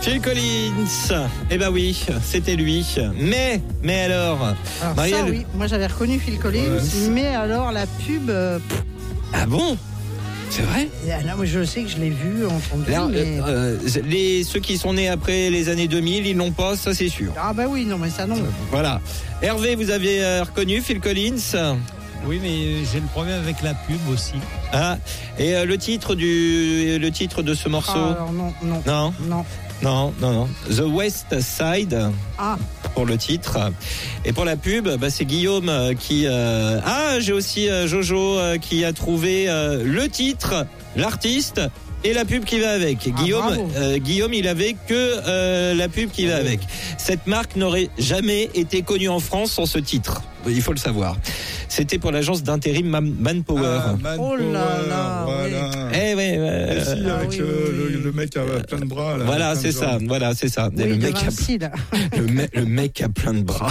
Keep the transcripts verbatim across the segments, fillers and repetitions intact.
Phil Collins. Eh ben oui, c'était lui. Mais, mais alors, Alors Marielle... ça, oui, moi j'avais reconnu Phil Collins, ouais. Mais alors la pub... Euh, ah bon? C'est vrai? Ah non, mais je sais que je l'ai vu, entendu. Alors, mais... euh, les, ceux qui sont nés après les années deux mille, ils l'ont pas, ça c'est sûr. Ah bah oui, non mais ça non. Voilà. Hervé, vous avez euh, reconnu Phil Collins? Oui, mais j'ai le problème avec la pub aussi. Ah, et euh, le titre du, le titre de ce morceau? Ah, alors non, non, non, non, non, non, non. The West Side. Ah. Pour le titre. Et pour la pub, bah, c'est Guillaume qui... Euh... Ah, j'ai aussi euh, Jojo euh, qui a trouvé euh, le titre, l'artiste et la pub qui va avec. Ah, Guillaume, euh, Guillaume, il avait que euh, la pub qui va avec. Cette marque n'aurait jamais été connue en France sans ce titre. Il faut le savoir. C'était pour l'agence d'intérim Manpower. Ah, Man oh là là, voilà. Oui. Eh ouais, ouais. Ici, ah, avec oui, le, oui. le, le mec à plein de bras. Là, voilà, c'est ça. Voilà, c'est ça. Oui, le, mec Vinci, a, le, me, le mec a plein de bras.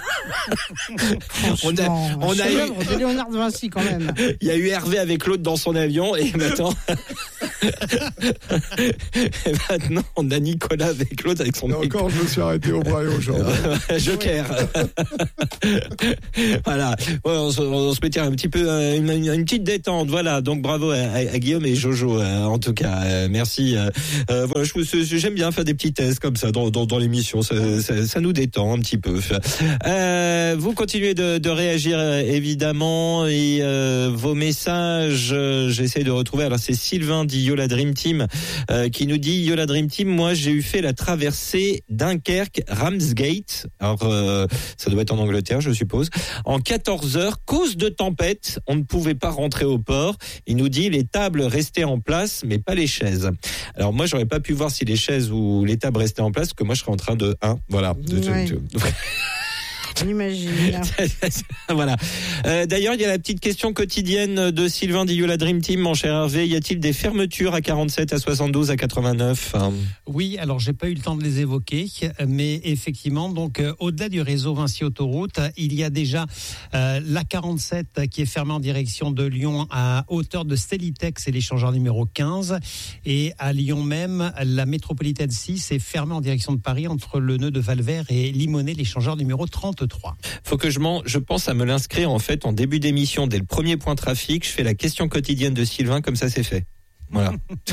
on a, on a eu de Léonard de Vinci quand même. Il y a eu Hervé avec l'autre dans son avion et maintenant, et maintenant on a Nicolas avec l'autre avec son. Et encore, je me suis arrêté au bras et aux jambes. Joker. Voilà. Ouais, on, se, on se mettait un petit peu une, une, une petite détente. Voilà. Donc bravo à, à, à Guillaume et Jojo. Euh, en tout cas, euh, merci. Euh, euh, voilà, je, j'aime bien faire des petits tests comme ça dans, dans, dans l'émission. Ça, ça, ça nous détend un petit peu. Euh, vous continuez de, de réagir évidemment et euh, vos messages. Euh, j'essaie de retrouver. Alors c'est Sylvain dit Yola Dream Team euh, qui nous dit Yola Dream Team. Moi j'ai eu fait la traversée Dunkerque Ramsgate. Alors euh, ça doit être en Angleterre, je suppose. En quatorze heures, cause de tempête, on ne pouvait pas rentrer au port. Il nous dit les tables restaient en place, mais pas les chaises. Alors moi, j'aurais pas pu voir si les chaises ou les tables restaient en place, parce que moi, je serais en train de... Hein, voilà. Ouais. On imagine. Voilà. Euh, d'ailleurs, il y a la petite question quotidienne de Sylvain Dillot, la Dream Team, mon cher Hervé. Y a-t-il des fermetures à quarante-sept, à soixante-douze, à quatre-vingt-neuf? Oui, alors j'ai pas eu le temps de les évoquer, mais effectivement, donc euh, au-delà du réseau Vinci Autoroute, il y a déjà euh, l'A quarante-sept qui est fermée en direction de Lyon à hauteur de Stellitex, et l'échangeur numéro quinze, et à Lyon même, la métropolitaine six est fermée en direction de Paris entre le nœud de Valvert et Limonest, l'échangeur numéro trente-trois. Faut que je m'en, je pense à me l'inscrire en fait en début d'émission dès le premier point trafic. Je fais la question quotidienne de Sylvain, comme ça c'est fait. Voilà.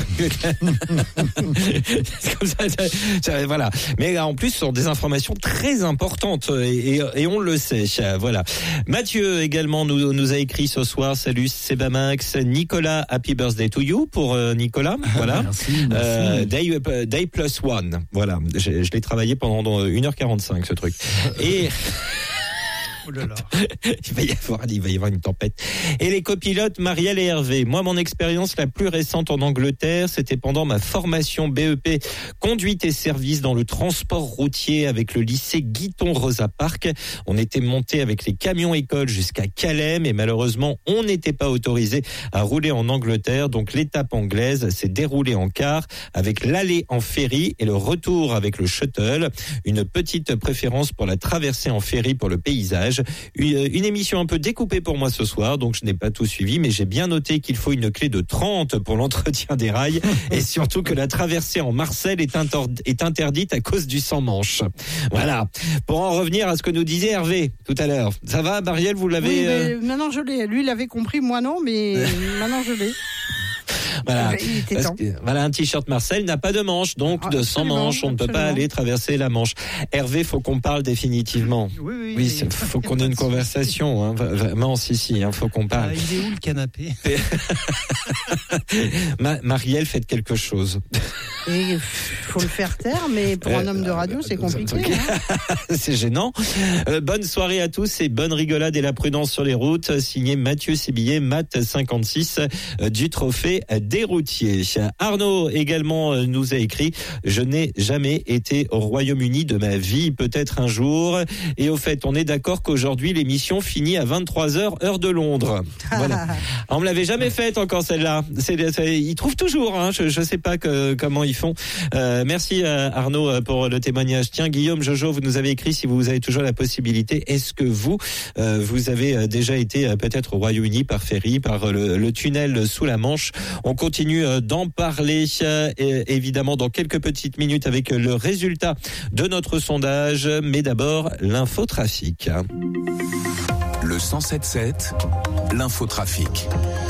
Comme ça, ça, ça, voilà. Mais en plus, ce sont des informations très importantes et, et, et on le sait. Voilà. Mathieu également nous, nous a écrit ce soir. Salut Sebamax, Nicolas, happy birthday to you pour euh, Nicolas. Voilà. Merci, merci. Euh, day, day plus one. Voilà. Je, je l'ai travaillé pendant une heure quarante-cinq ce truc. Et Oh là là. il va y avoir, il va y avoir une tempête. Et les copilotes Marielle et Hervé. Moi, mon expérience la plus récente en Angleterre, c'était pendant ma formation B E P conduite et service dans le transport routier avec le lycée Guiton Rosa Park. On était monté avec les camions écoles jusqu'à Calais, mais malheureusement, on n'était pas autorisé à rouler en Angleterre. Donc, l'étape anglaise s'est déroulée en car avec l'aller en ferry et le retour avec le shuttle. Une petite préférence pour la traversée en ferry pour le paysage. Une émission un peu découpée pour moi ce soir, donc je n'ai pas tout suivi, mais j'ai bien noté qu'il faut une clé de trente pour l'entretien des rails et surtout que la traversée en Marseille est, inter- est interdite à cause du sans-manche. Voilà. Pour en revenir à ce que nous disait Hervé tout à l'heure. Ça va, Marielle, vous l'avez... Oui, mais euh... maintenant je l'ai. Lui, il avait compris, moi non, mais maintenant je l'ai. Voilà. Il était Parce temps. que, voilà, un t-shirt Marseille n'a pas de manche, donc Ah, de sans manche, on ne peut pas aller traverser la Manche. Hervé, faut qu'on parle définitivement. Oui, oui. Oui, il faut qu'on ait une conversation. Hein. Vraiment, si, si, il hein, faut qu'on parle. Ah, il est où le canapé? Ma- Marielle, faites quelque chose. Et faut le faire taire, mais pour un homme de radio, c'est compliqué. Hein. C'est gênant. Euh, bonne soirée à tous et bonne rigolade et la prudence sur les routes. Signé Mathieu Sébillet, Matt cinquante-six euh, du trophée des routiers. Arnaud également euh, nous a écrit « Je n'ai jamais été au Royaume-Uni de ma vie, peut-être un jour. » Et au fait, on est d'accord qu'aujourd'hui, l'émission finit à vingt-trois heures, heure de Londres. Voilà. On me l'avait jamais faite encore celle-là. C'est, c'est, il trouve toujours, hein. Je, je sais pas que, comment il Griffon. Euh, merci euh, Arnaud pour le témoignage. Tiens, Guillaume, Jojo, vous nous avez écrit si vous avez toujours la possibilité. Est-ce que vous, euh, vous avez déjà été euh, peut-être au Royaume-Uni par ferry, par le, le tunnel sous la Manche? On continue euh, d'en parler euh, et, évidemment dans quelques petites minutes avec le résultat de notre sondage. Mais d'abord, l'infotrafic. Le cent sept sept, l'infotrafic.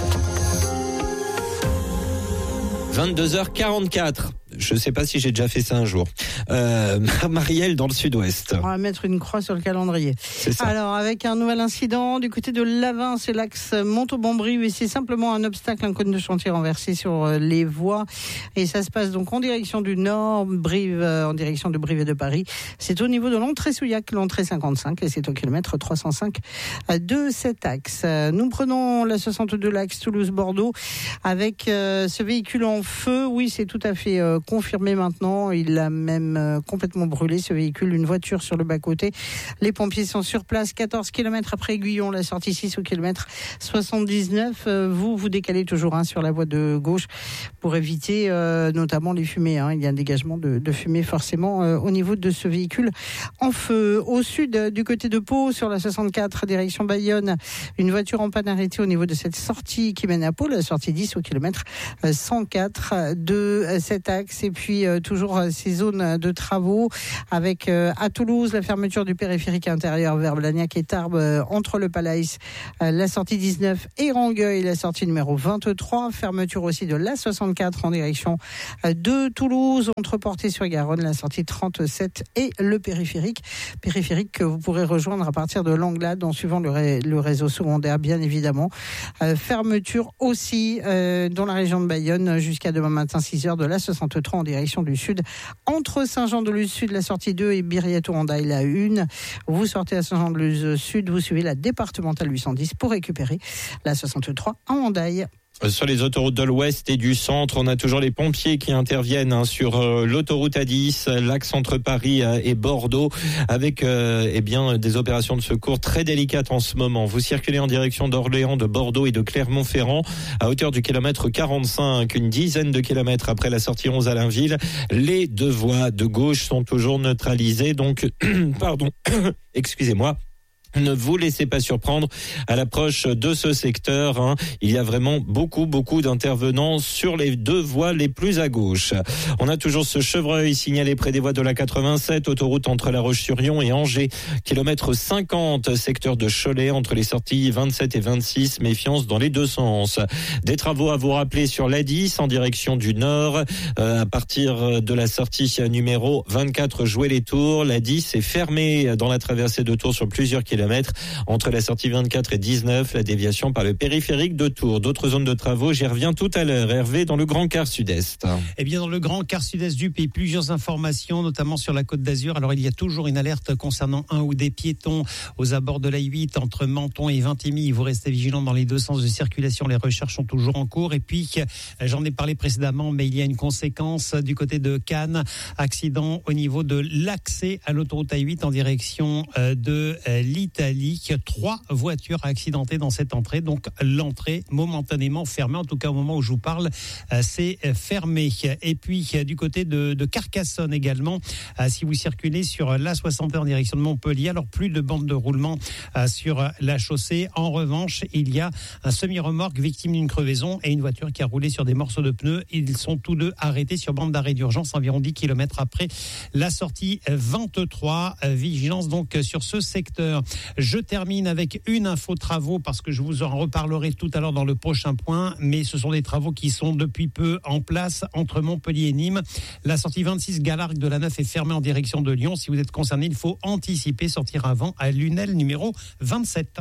vingt-deux heures quarante-quatre. Je ne sais pas si j'ai déjà fait ça un jour. Euh, Marielle dans le sud-ouest. On va mettre une croix sur le calendrier. C'est ça. Alors, avec un nouvel incident du côté de Lavin, c'est l'axe Montauban-Brive et c'est simplement un obstacle, un cône de chantier renversé sur les voies. Et ça se passe donc en direction du nord, Brive, en direction de Brive et de Paris. C'est au niveau de l'entrée Souillac, l'entrée cinquante-cinq, et c'est au kilomètre trois cent cinq de cet axe. Nous prenons la soixante-deux, l'axe Toulouse-Bordeaux, avec euh, ce véhicule en feu. Oui, c'est tout à fait euh, confirmé maintenant. Il a même euh, complètement brûlé ce véhicule, une voiture sur le bas-côté. Les pompiers sont sur place, quatorze kilomètres après Guyon, la sortie six au kilomètre soixante-dix-neuf. Euh, vous, vous décalez toujours hein, sur la voie de gauche pour éviter euh, notamment les fumées. Hein. Il y a un dégagement de, de fumée forcément euh, au niveau de ce véhicule en feu. Au sud, euh, du côté de Pau, sur la soixante-quatre, direction Bayonne, une voiture en panne arrêtée au niveau de cette sortie qui mène à Pau, la sortie dix au kilomètre cent quatre de cet axe. Et puis euh, toujours euh, ces zones de travaux avec euh, à Toulouse la fermeture du périphérique intérieur vers Blagnac et Tarbes euh, entre le Palais, euh, la sortie dix-neuf et Rangueil, la sortie numéro vingt-trois. Fermeture aussi de la soixante-quatre en direction euh, de Toulouse entre Portée-sur-Garonne, la sortie trente-sept et le périphérique. Périphérique que vous pourrez rejoindre à partir de Langlade en suivant le, ré, le réseau secondaire bien évidemment. Euh, fermeture aussi euh, dans la région de Bayonne jusqu'à demain matin six heures de la soixante-trois en direction du sud. Entre Saint-Jean-de-Luz-Sud, la sortie deux et Biriatou-Handaï, la une. Vous sortez à Saint-Jean-de-Luz-Sud, vous suivez la départementale huit cent dix pour récupérer la soixante-trois à Handaï. Sur les autoroutes de l'Ouest et du Centre, on a toujours les pompiers qui interviennent hein, sur euh, l'autoroute A dix, l'axe entre Paris euh, et Bordeaux, avec euh, eh bien des opérations de secours très délicates en ce moment. Vous circulez en direction d'Orléans, de Bordeaux et de Clermont-Ferrand à hauteur du kilomètre quarante-cinq, une dizaine de kilomètres après la sortie onze à Lainville. Les deux voies de gauche sont toujours neutralisées, donc pardon, excusez-moi. Ne vous laissez pas surprendre à l'approche de ce secteur. Hein. Il y a vraiment beaucoup, beaucoup d'intervenants sur les deux voies les plus à gauche. On a toujours ce chevreuil signalé près des voies de la quatre-vingt-sept, autoroute entre La Roche-sur-Yon et Angers, kilomètre cinquante, secteur de Cholet, entre les sorties vingt-sept et vingt-six, méfiance dans les deux sens. Des travaux à vous rappeler sur l'A dix en direction du nord, euh, à partir de la sortie numéro vingt-quatre, Jouer-les-Tours. L'A dix est fermée dans la traversée de Tours sur plusieurs kilomètres. Entre la sortie vingt-quatre et dix-neuf, la déviation par le périphérique de Tours. D'autres zones de travaux, j'y reviens tout à l'heure. Hervé, dans le Grand Quart Sud-Est. Eh bien, dans le Grand Quart Sud-Est du pays, plusieurs informations, notamment sur la Côte d'Azur. Alors, il y a toujours une alerte concernant un ou des piétons aux abords de l'A huit entre Menton et Vintimille. Vous restez vigilants dans les deux sens de circulation. Les recherches sont toujours en cours. Et puis, j'en ai parlé précédemment, mais il y a une conséquence du côté de Cannes. Accident au niveau de l'accès à l'autoroute A huit en direction de l'Italie. Trois voitures accidentées dans cette entrée, donc l'entrée momentanément fermée, en tout cas au moment où je vous parle, c'est fermé. Et puis du côté de, de Carcassonne également, si vous circulez sur l'A soixante en direction de Montpellier, alors plus de bande de roulement sur la chaussée. En revanche, il y a un semi-remorque victime d'une crevaison et une voiture qui a roulé sur des morceaux de pneus. Ils sont tous deux arrêtés sur bande d'arrêt d'urgence environ dix kilomètres après la sortie vingt-trois. Vigilance donc sur ce secteur. Je termine avec une info travaux parce que je vous en reparlerai tout à l'heure dans le prochain point, mais ce sont des travaux qui sont depuis peu en place entre Montpellier et Nîmes. La sortie vingt-six Galargue de la neuf est fermée en direction de Lyon. Si vous êtes concerné, il faut anticiper, sortir avant à Lunel numéro vingt-sept.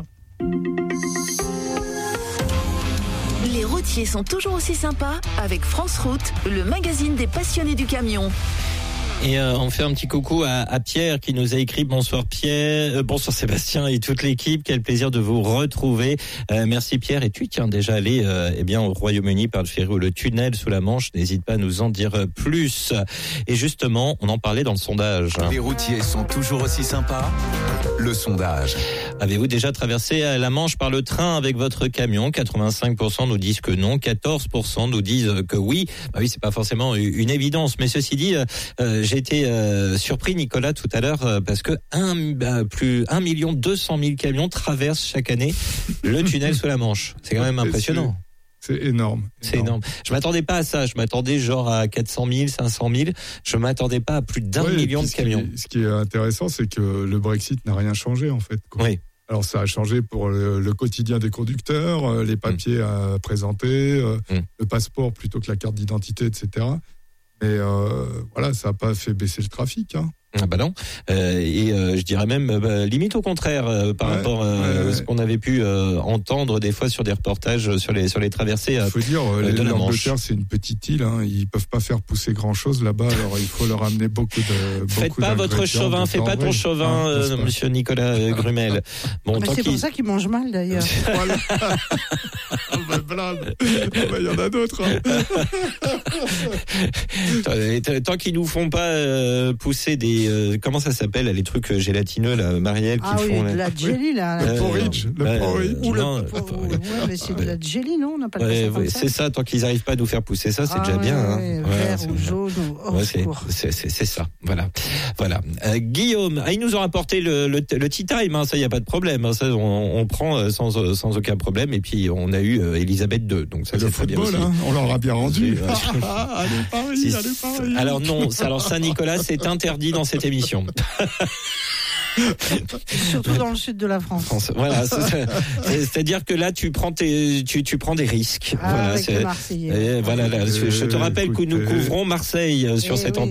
Les routiers sont toujours aussi sympas avec France Route, le magazine des passionnés du camion. Et euh, on fait un petit coucou à, à Pierre qui nous a écrit bonsoir Pierre, euh, bonsoir Sébastien et toute l'équipe. Quel plaisir de vous retrouver. Euh, merci Pierre. Et tu tiens déjà allé euh, eh bien au Royaume-Uni par le ferry ou le tunnel sous la Manche. N'hésite pas à nous en dire plus. Et justement, on en parlait dans le sondage. Les routiers sont toujours aussi sympas. Le sondage. Avez-vous déjà traversé la Manche par le train avec votre camion? quatre-vingt-cinq pour cent nous disent que non, quatorze pour cent nous disent que oui. Bah oui, c'est pas forcément une évidence, mais ceci dit, euh, j'ai été euh, surpris, Nicolas, tout à l'heure, euh, parce que un, bah, plus un million deux cent mille camions traversent chaque année le tunnel sous la Manche. C'est quand même impressionnant. C'est énorme. C'est énorme. Je m'attendais pas à ça. Je m'attendais genre à quatre cent mille, cinq cent mille. Je m'attendais pas à plus d'un ouais, million de camions. Ce qui, est, ce qui est intéressant, c'est que le Brexit n'a rien changé, en fait, quoi. Oui. Alors, ça a changé pour le, le quotidien des conducteurs, les papiers mmh. à présenter, mmh. le passeport plutôt que la carte d'identité, et cetera. Mais euh, voilà, ça n'a pas fait baisser le trafic, hein. Ah bah non, euh, et euh, je dirais même bah, limite au contraire euh, par ouais, rapport euh, ouais, à ce qu'on avait pu euh, entendre des fois sur des reportages sur les sur les traversées. Il faut dire, euh, de l'Angleterre c'est une petite île, hein, ils peuvent pas faire pousser grand chose là-bas, alors il faut leur amener beaucoup de. Faites beaucoup pas votre chauvin, fais pas ton chauvin, ah, euh, Monsieur Nicolas euh, Grumel. Bon, mais c'est pour ça qu'ils mangent mal d'ailleurs. Voilà. Oh, bah, blâme. Oh, bah, y en a d'autres. Hein. Tant qu'ils nous font pas euh, pousser des Euh, comment ça s'appelle les trucs gélatineux là, Marielle, qui ah font oui, de la jelly là. Le porridge, le euh, porridge. Ou le, non, ouais, mais c'est de la jelly, non, on n'a pas ouais, ouais, ça c'est ça. Tant qu'ils n'arrivent pas à nous faire pousser ça, c'est ah, déjà ouais, bien. Hein. Ouais, ouais, vert ou jaune ou oh, ouais, c'est, c'est, c'est, c'est ça. Voilà, voilà. Euh, Guillaume, ah, ils nous ont rapporté le, le, le tea time. Hein, ça, il y a pas de problème. Hein, ça, on, on prend sans, sans aucun problème. Et puis on a eu euh, Elisabeth deux. Donc ça, le c'est football, très bien aussi. Hein, on leur a bien rendu. Ah, allez Paris, si, allez Paris. Alors non, alors Saint-Nicolas, c'est interdit dans cette émission. Surtout dans le sud de la France. France voilà, c'est, c'est-à-dire que là, tu prends tes, tu, tu prends des risques. Ah, voilà, avec c'est, les Marseillais. Et voilà, là, euh, je te rappelle écoutez, que nous couvrons Marseille sur cette oui. antenne.